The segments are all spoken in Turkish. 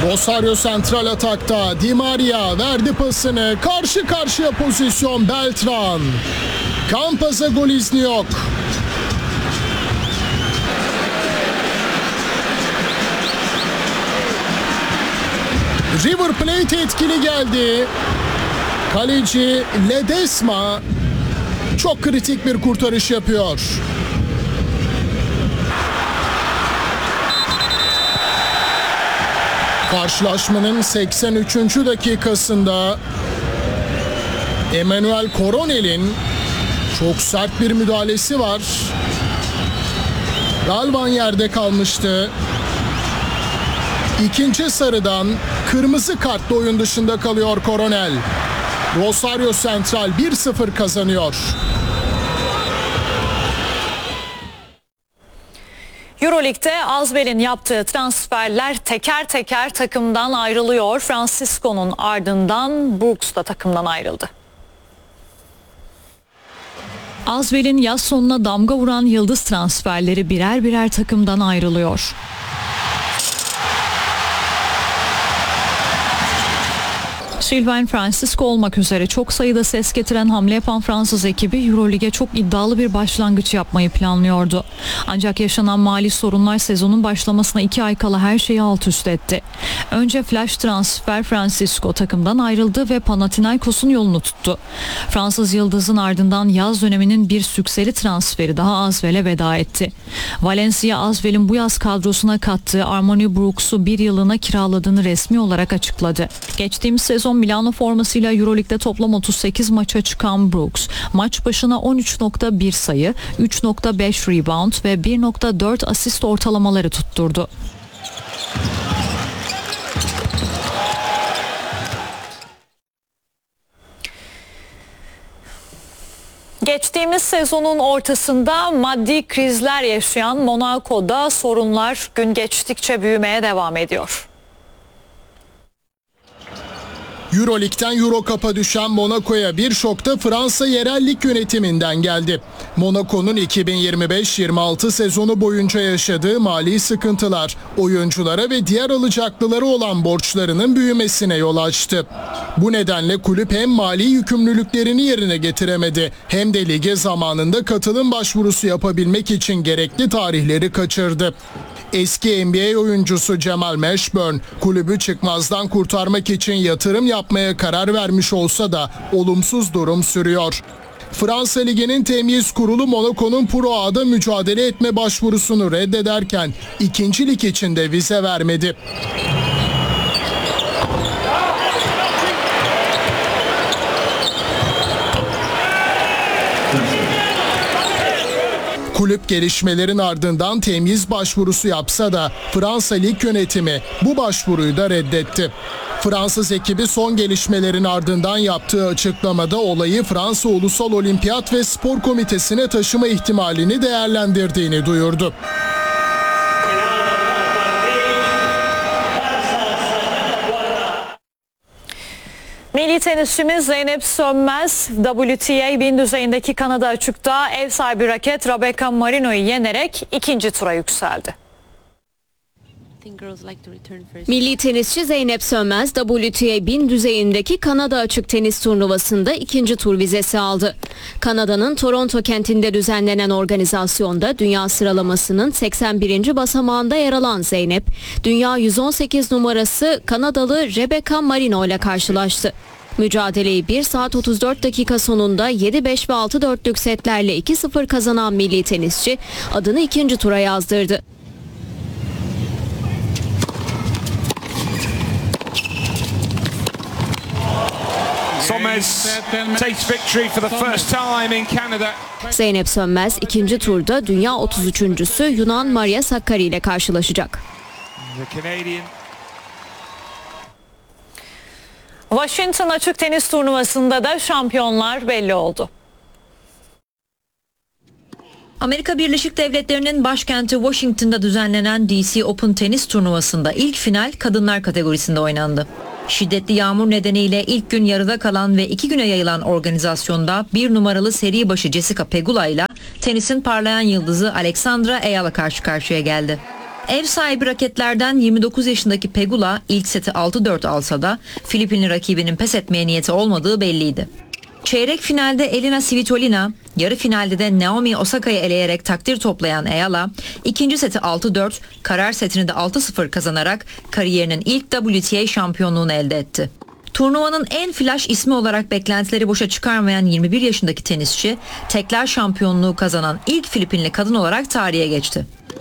Rosario sentral atakta. Di Maria verdi pasını. Karşı karşıya pozisyon Beltran. Campaz'a gol izni yok. River Plate etkili geldi. Kaleci Ledesma çok kritik bir kurtarış yapıyor. Karşılaşmanın 83. dakikasında Emmanuel Coronel'in çok sert bir müdahalesi var. Galvan yerde kalmıştı. İkinci sarıdan kırmızı kartla oyun dışında kalıyor Coronel. Rosario Central 1-0 kazanıyor. Euroleague'de Azvel'in yaptığı transferler teker teker takımdan ayrılıyor. Francisco'nun ardından Brooks da takımdan ayrıldı. Azvel'in yaz sonuna damga vuran yıldız transferleri birer birer takımdan ayrılıyor. Sylvain Francisco olmak üzere çok sayıda ses getiren hamle yapan Fransız ekibi Euroleague'e çok iddialı bir başlangıç yapmayı planlıyordu. Ancak yaşanan mali sorunlar sezonun başlamasına 2 ay kala her şeyi alt üst etti. Önce flash transfer Francisco takımdan ayrıldı ve Panathinaikos'un yolunu tuttu. Fransız yıldızın ardından yaz döneminin bir sükseli transferi daha Azvel'e veda etti. Valencia Azvel'in bu yaz kadrosuna kattığı Armoni Brooks'u bir yılına kiraladığını resmi olarak açıkladı. Geçtiğimiz sezon Milano formasıyla Euroleague'de toplam 38 maça çıkan Brooks, maç başına 13.1 sayı, 3.5 rebound ve 1.4 asist ortalamaları tutturdu. Geçtiğimiz sezonun ortasında maddi krizler yaşayan Monaco'da sorunlar gün geçtikçe büyümeye devam ediyor. Euroleague'den Eurocup'a düşen Monaco'ya bir şok da Fransa yerel lig yönetiminden geldi. Monaco'nun 2025-26 sezonu boyunca yaşadığı mali sıkıntılar oyunculara ve diğer alacaklıları olan borçlarının büyümesine yol açtı. Bu nedenle kulüp hem mali yükümlülüklerini yerine getiremedi hem de lige zamanında katılım başvurusu yapabilmek için gerekli tarihleri kaçırdı. Eski NBA oyuncusu Jamal Mashburn kulübü çıkmazdan kurtarmak için yatırım yapmaya karar vermiş olsa da olumsuz durum sürüyor. Fransa Ligi'nin temyiz kurulu Monaco'nun Pro A'da mücadele etme başvurusunu reddederken ikinci lig için de vize vermedi. Kulüp gelişmelerin ardından temyiz başvurusu yapsa da Fransa Lig yönetimi bu başvuruyu da reddetti. Fransız ekibi son gelişmelerin ardından yaptığı açıklamada olayı Fransa Ulusal Olimpiyat ve Spor Komitesi'ne taşıma ihtimalini değerlendirdiğini duyurdu. Milli tenisçimiz Zeynep Sönmez WTA 1000 düzeyindeki Kanada Açık'ta ev sahibi raket Rebecca Marino'yu yenerek ikinci tura yükseldi. Milli tenisçi Zeynep Sönmez WTA 1000 düzeyindeki Kanada Açık tenis turnuvasında ikinci tur vizesi aldı. Kanada'nın Toronto kentinde düzenlenen organizasyonda dünya sıralamasının 81. basamağında yer alan Zeynep, dünya 118 numarası Kanadalı Rebecca Marino ile karşılaştı. Mücadeleyi 1 saat 34 dakika sonunda 7-5 ve 6-4'lük setlerle 2-0 kazanan milli tenisçi adını ikinci tura yazdırdı. Zeynep Sönmez ikinci turda dünya 33.'sü Yunan Maria Sakkari ile karşılaşacak. Washington Açık Tenis Turnuvası'nda da şampiyonlar belli oldu. Amerika Birleşik Devletleri'nin başkenti Washington'da düzenlenen DC Open Tenis Turnuvası'nda ilk final kadınlar kategorisinde oynandı. Şiddetli yağmur nedeniyle ilk gün yarıda kalan ve 2 güne yayılan organizasyonda 1 numaralı seri başı Jessica Pegula ile tenisin parlayan yıldızı Alexandra Eyal karşı karşıya geldi. Ev sahibi raketlerden 29 yaşındaki Pegula ilk seti 6-4 alsa da Filipinli rakibinin pes etmeye niyeti olmadığı belliydi. Çeyrek finalde Elina Svitolina, yarı finalde de Naomi Osaka'yı eleyerek takdir toplayan Ayala, ikinci seti 6-4, karar setini de 6-0 kazanarak kariyerinin ilk WTA şampiyonluğunu elde etti. Turnuvanın en flash ismi olarak beklentileri boşa çıkarmayan 21 yaşındaki tenisçi, tekler şampiyonluğu kazanan ilk Filipinli kadın olarak tarihe geçti.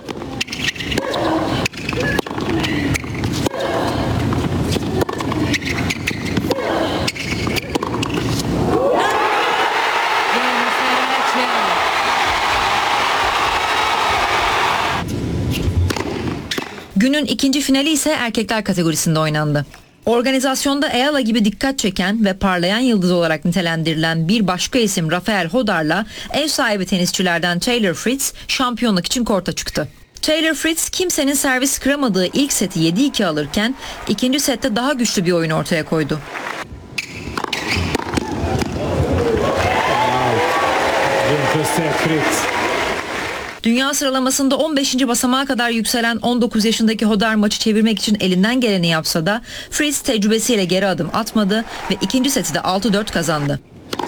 Günün ikinci finali ise erkekler kategorisinde oynandı. Organizasyonda Ayala gibi dikkat çeken ve parlayan yıldız olarak nitelendirilen bir başka isim Rafael Hodar'la ev sahibi tenisçilerden Taylor Fritz şampiyonluk için korta çıktı. Taylor Fritz kimsenin servis kıramadığı ilk seti 7-2 alırken ikinci sette daha güçlü bir oyun ortaya koydu. Dünya sıralamasında 15. basamağa kadar yükselen 19 yaşındaki Hodar maçı çevirmek için elinden geleni yapsa da Fritz tecrübesiyle geri adım atmadı ve ikinci seti de 6-4 kazandı.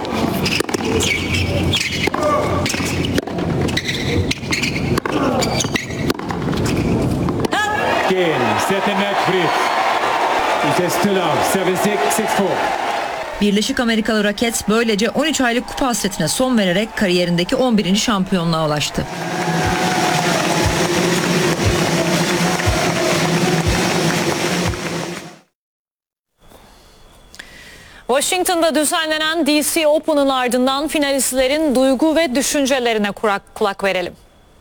Birleşik Amerikalı raket böylece 13 aylık kupa hasretine son vererek kariyerindeki 11. şampiyonluğa ulaştı. Washington'da düzenlenen DC Open'ın ardından finalistlerin duygu ve düşüncelerine kulak verelim.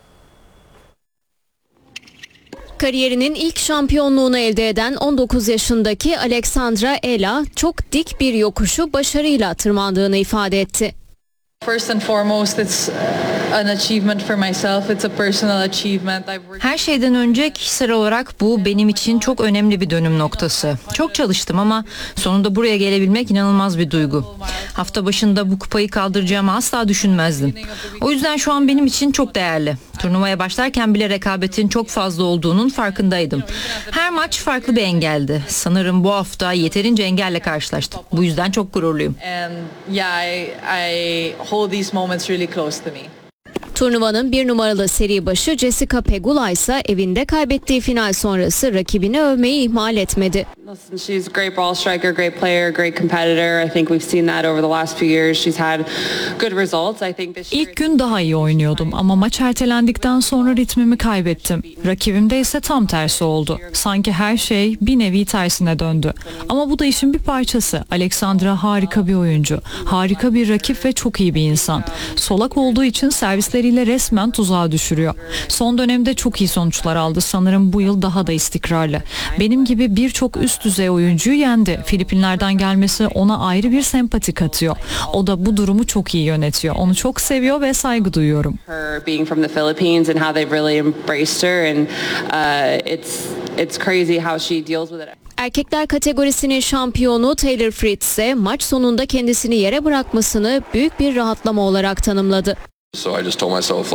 Kariyerinin ilk şampiyonluğunu elde eden 19 yaşındaki Alexandra Ela çok dik bir yokuşu başarıyla tırmandığını ifade etti. First and foremost, it's an achievement for myself. It's a personal achievement. Her şeyden önce kişisel olarak bu benim için çok önemli bir dönüm noktası. Çok çalıştım ama sonunda buraya gelebilmek inanılmaz bir duygu. Hafta başında bu kupayı kaldıracağımı asla düşünmezdim. O yüzden şu an benim için çok değerli. Turnuvaya başlarken bile rekabetin çok fazla olduğunun farkındaydım. Her maç farklı bir engeldi. Sanırım bu hafta yeterince engelle karşılaştım. Bu yüzden çok gururluyum. And yeah, I hold these moments really close to me. Turnuvanın bir numaralı seri başı Jessica Pegula ise evinde kaybettiği final sonrası rakibini övmeyi ihmal etmedi. Listen, she's a great ball striker, great player, great competitor. I think we've seen that over the last few years. She's had good results. I think this year... İlk gün daha iyi oynuyordum ama maç ertelendikten sonra ritmimi kaybettim. Rakibimde ise tam tersi oldu. Sanki her şey bir nevi tersine döndü. Ama bu da işin bir parçası. Alexandra harika bir oyuncu, harika bir rakip ve çok iyi bir insan. Solak olduğu için servisleriyle resmen tuzağa düşürüyor. Son dönemde çok iyi sonuçlar aldı. Sanırım bu yıl daha da istikrarlı. Benim gibi birçok üst düzey oyuncuyu yendi. Filipinler'den gelmesi ona ayrı bir sempati katıyor. O da bu durumu çok iyi yönetiyor. Onu çok seviyor ve saygı duyuyorum. Her being from the Philippines and how they've really embraced her and it's crazy how she deals with it. Erkekler kategorisinin şampiyonu Taylor Fritz ise maç sonunda kendisini yere bırakmasını büyük bir rahatlama olarak tanımladı. So I just told myself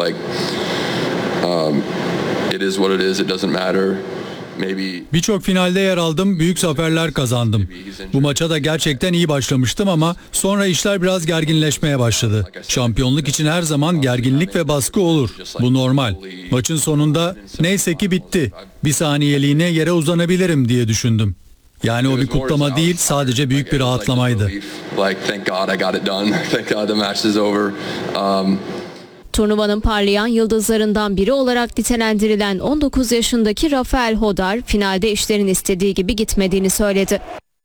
it is what it is. It doesn't matter. Birçok finalde yer aldım, büyük zaferler kazandım. Bu maça da gerçekten iyi başlamıştım ama sonra işler biraz gerginleşmeye başladı. Şampiyonluk için her zaman gerginlik ve baskı olur. Bu normal. Maçın sonunda neyse ki bitti. Bir saniyeliğine yere uzanabilirim diye düşündüm. Yani o bir kutlama değil, sadece büyük bir rahatlamaydı. Turnuvanın parlayan yıldızlarından biri olarak nitelendirilen 19 yaşındaki Rafael Hodar finalde işlerin istediği gibi gitmediğini söyledi.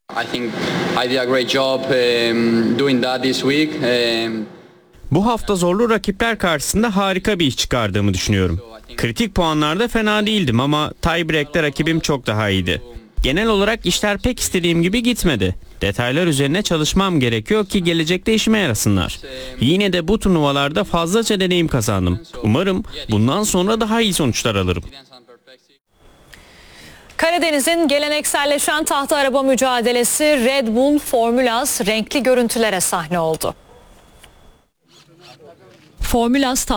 Bu hafta zorlu rakipler karşısında harika bir iş çıkardığımı düşünüyorum. Kritik puanlarda fena değildim ama tiebreak'te rakibim çok daha iyiydi. Genel olarak işler pek istediğim gibi gitmedi. Detaylar üzerine çalışmam gerekiyor ki gelecekte işime yarasınlar. Yine de bu turnuvalarda fazlaca deneyim kazandım. Umarım bundan sonra daha iyi sonuçlar alırım. Karadeniz'in gelenekselleşen tahta araba mücadelesi Red Bull Formulas renkli görüntülere sahne oldu. Formulas